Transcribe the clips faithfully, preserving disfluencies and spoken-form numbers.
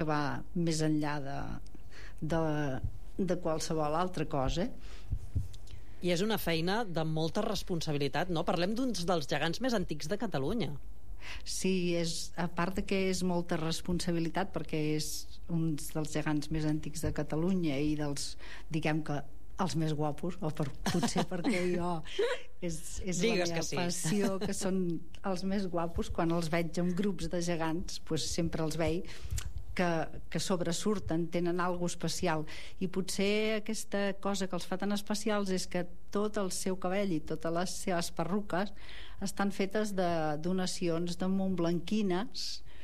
va més enllà de, de, de qualsevol altra cosa. I és una feina de molta responsabilitat, no? Parlem d'uns dels gegants més antics de Catalunya. Sí, és, a part de que és molta responsabilitat, perquè és un dels gegants més antics de Catalunya i dels, diguem que els més guapos, o per, potser perquè jo és, és la Digues meva que sí. passió, que són els més guapos. Quan els veig en grups de gegants, pues sempre els veig que, que sobresurten, tenen alguna especial, i potser aquesta cosa que els fa tan especials és que tot el seu cabell i totes les seves perruques estan fetes de donacions de montblanquines,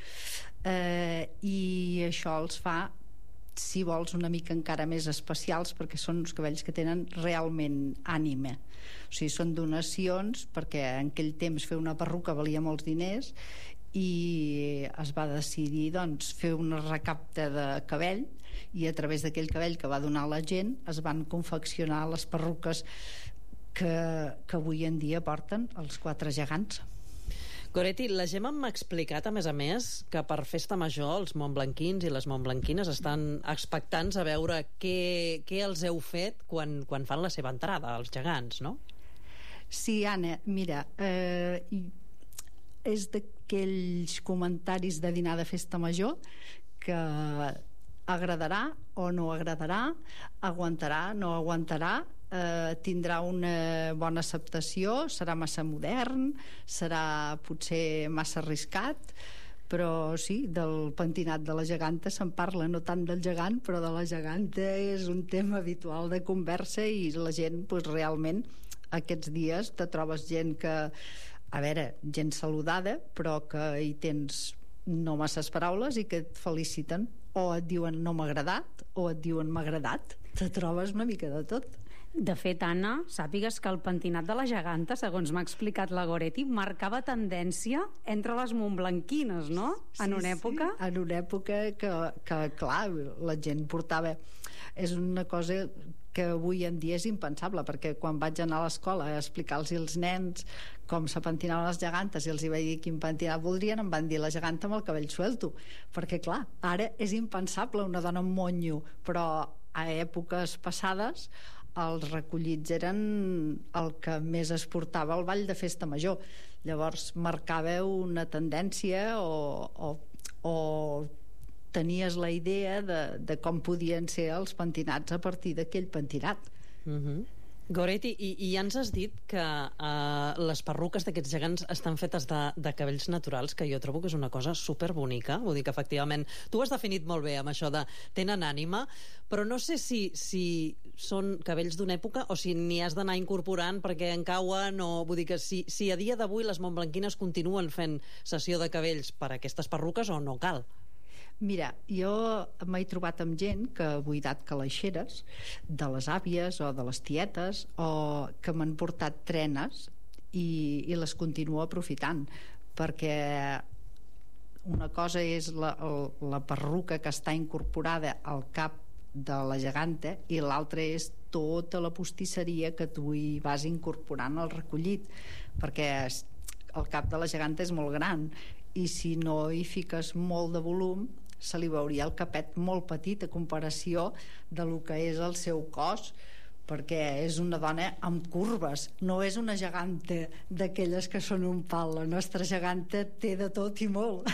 eh, i això els fa, si vols, una mica encara més especials, perquè són uns cabells que tenen realment ànima. O sigui, són donacions, perquè en aquell temps fer una perruca valia molts diners, i es va decidir, doncs, fer una recapta de cabell, i a través d'aquell cabell que va donar la gent es van confeccionar les perruques que, que avui en dia porten els quatre gegants. Goretti, la Gemma m'ha explicat, a més a més, que per Festa Major els montblanquins i les montblanquines estan expectants a veure què, què els heu fet quan, quan fan la seva entrada, els gegants, no? Sí, Anna, mira, eh, és d'aquells comentaris de dinar de Festa Major que agradarà o no agradarà, aguantarà, no aguantarà, eh, tindrà una bona acceptació, serà massa modern, serà potser massa arriscat, però sí, del pentinat de la geganta se'n parla, no tant del gegant, però de la geganta és un tema habitual de conversa, i la gent, doncs, realment aquests dies te trobes gent que, a veure, gent saludada, però que hi tens no masses paraules i que et feliciten, o et diuen no m'ha agradat, o et diuen m'ha agradat. Te trobes una mica de tot. De fet, Anna, sàpigues que el pentinat de la geganta, segons m'ha explicat la Goretti, marcava tendència entre les montblanquines, no? En Sí, una època... Sí, en una època que, que, clar, la gent portava... És una cosa que avui en dia és impensable, perquè quan vaig anar a l'escola a explicar-los als nens com se pentinaven les gegantes i els hi vaig dir quin pentinat voldrien, em van dir la geganta amb el cabell suelto, perquè clar, ara és impensable una dona amb monyo, però a èpoques passades els recollits eren el que més es portava al ball de Festa Major. Llavors marcava una tendència o, o, o tenies la idea de, de com podien ser els pentinats a partir d'aquell pentinat. Mhm. Goretti, i, i ja ens has dit que uh, les perruques d'aquests gegants estan fetes de, de cabells naturals, que jo trobo que és una cosa superbonica. Vull dir que efectivament tu has definit molt bé amb això de tenen ànima, però no sé si, si són cabells d'una època o si n'hi has d'anar incorporant perquè en cauen, o vull dir que si, si a dia d'avui les montblanquines continuen fent sessió de cabells per aquestes perruques o no cal. Mira, jo m'he trobat amb gent que ha buidat calaixeres de les àvies o de les tietes, o que m'han portat trenes i, i les continuo aprofitant, perquè una cosa és la, la perruca que està incorporada al cap de la geganta i l'altra és tota la postisseria que tu hi vas incorporant al recollit, perquè el cap de la geganta és molt gran i si no hi fiques molt de volum se li veuria el capet molt petit a comparació de lo que és el seu cos, perquè és una dona amb curves, no és una geganta d'aquelles que són un pal. La nostra geganta té de tot i molt.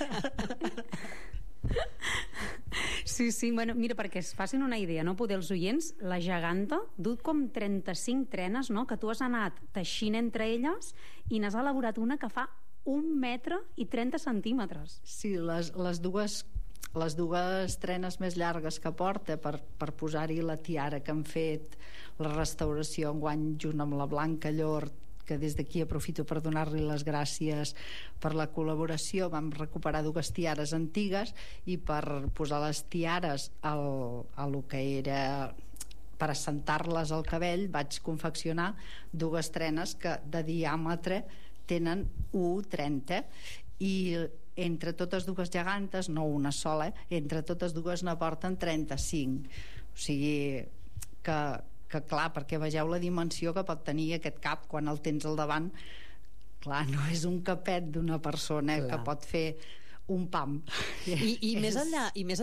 Sí, sí, bueno, mira, perquè es facin una idea, no? Poder els oients, la geganta du com trenta-cinc trenes, no?, que tu has anat teixint entre elles i n'has elaborat una que fa un metre i trenta centímetres. Sí, les, les dues les dues trenes més llargues que porta per, per posar-hi la tiara que han fet la restauració enguany junt amb la Blanca Llort, que des d'aquí aprofito per donar-li les gràcies per la col·laboració. Vam recuperar dues tiares antigues i per posar les tiares al, a lo que era per assentar-les al cabell vaig confeccionar dues trenes que de diàmetre tenen u coma trenta i entre totes dues gegantes, no una sola, entre totes dues n'aporten trenta-cinc, o sigui que, que clar, perquè vegeu la dimensió que pot tenir aquest cap quan el tens al davant. Clar, no és un capet d'una persona clar, que pot fer un pam. I, i més enllà, i més